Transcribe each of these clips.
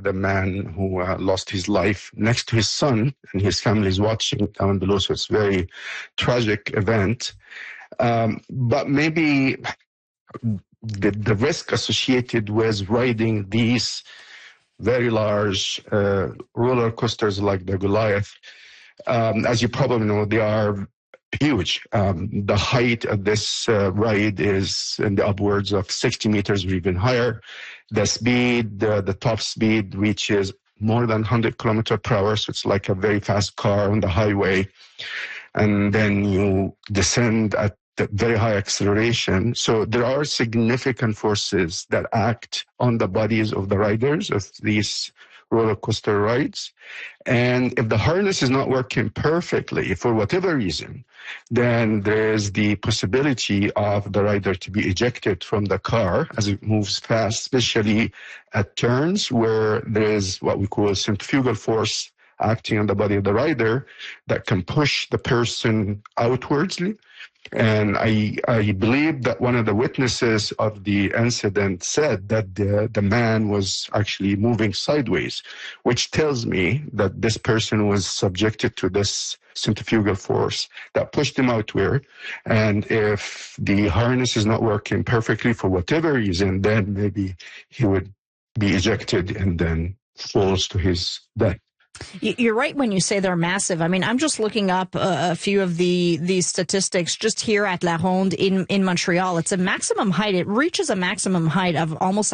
the man who lost his life next to his son, and his family is watching down below, so it's a very tragic event. But maybe the risk associated with riding these very large roller coasters like the Goliath, as you probably know, they are huge. The height of this ride is in the upwards of 60 meters or even higher. The speed, the top speed reaches more than 100 kilometers per hour, so it's like a very fast car on the highway. And then you descend at the very high acceleration. So there are significant forces that act on the bodies of the riders of these roller coaster rides. And if the harness is not working perfectly for whatever reason, then there's the possibility of the rider to be ejected from the car as it moves fast, especially at turns where there is what we call centrifugal force acting on the body of the rider that can push the person outwardsly. And I believe that one of the witnesses of the incident said that the man was actually moving sideways, which tells me that this person was subjected to this centrifugal force that pushed him outward. And if the harness is not working perfectly for whatever reason, then maybe he would be ejected and then falls to his death. You're right when you say they're massive. I mean, I'm just looking up a few of these statistics just here at La Ronde in Montreal. It's a maximum height. It reaches a maximum height of almost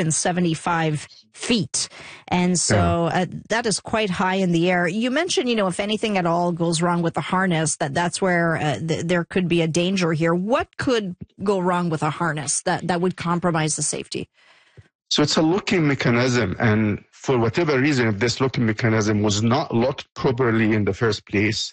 175 feet. And so that is quite high in the air. You mentioned, if anything at all goes wrong with the harness, that's where there could be a danger here. What could go wrong with a harness that would compromise the safety? So it's a locking mechanism, and for whatever reason, if this locking mechanism was not locked properly in the first place,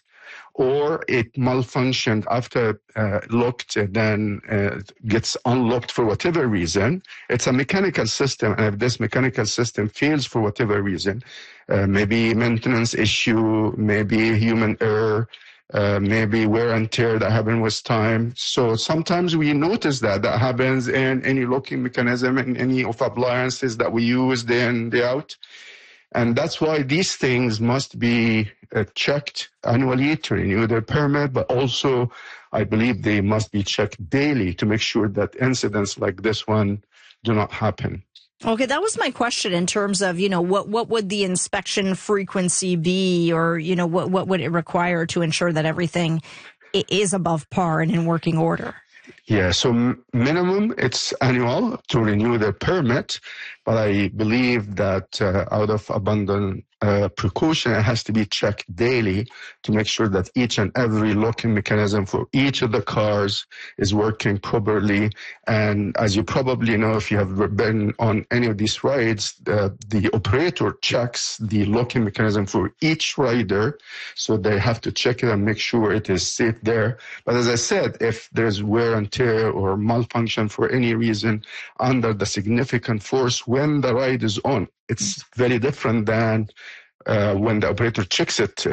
or it malfunctioned after locked and then gets unlocked for whatever reason, it's a mechanical system. And if this mechanical system fails for whatever reason, maybe maintenance issue, maybe human error, maybe wear and tear that happen with time. So sometimes we notice that happens in any locking mechanism and any of appliances that we use day in, day out. And that's why these things must be checked annually to renew their permit, but also I believe they must be checked daily to make sure that incidents like this one do not happen. Okay, that was my question in terms of, what would the inspection frequency be, or, what would it require to ensure that everything is above par and in working order? Yeah, so minimum it's annual to renew the permit, but I believe that out of abundant precaution, it has to be checked daily to make sure that each and every locking mechanism for each of the cars is working properly. And as you probably know, if you have been on any of these rides, the operator checks the locking mechanism for each rider, so they have to check it and make sure it is safe there. But as I said, if there's wear and tear or malfunction for any reason under the significant force when the ride is on, it's very different than when the operator checks it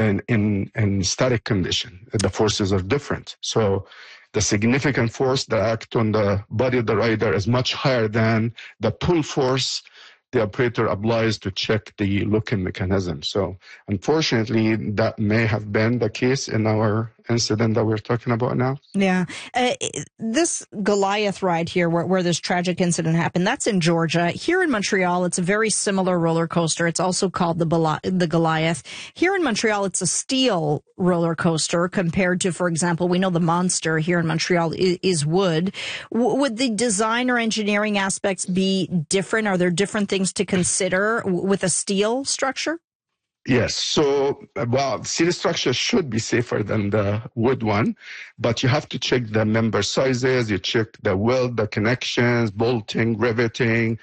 in static condition. The forces are different. So the significant force that acts on the body of the rider is much higher than the pull force the operator applies to check the locking mechanism. So unfortunately, that may have been the case in our incident that we're talking about now. Yeah. This Goliath ride here, where this tragic incident happened, that's in Georgia. Here in Montreal, it's a very similar roller coaster. It's also called the Goliath. Here in Montreal, it's a steel roller coaster compared to, for example, we know the Monster here in Montreal is wood. Would the design or engineering aspects be different? Are there different things to consider with a steel structure? Yes. So, steel structure should be safer than the wood one, but you have to check the member sizes, you check the weld, the connections, bolting, riveting,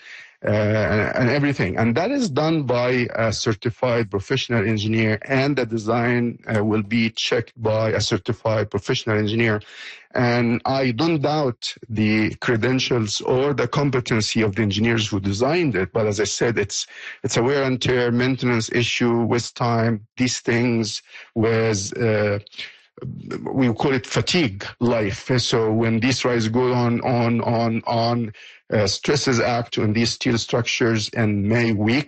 and everything. And that is done by a certified professional engineer, and the design will be checked by a certified professional engineer. And I don't doubt the credentials or the competency of the engineers who designed it. But as I said, it's a wear and tear maintenance issue with time. These things with we call it fatigue life. So when these rides go on, stresses act on these steel structures and may weak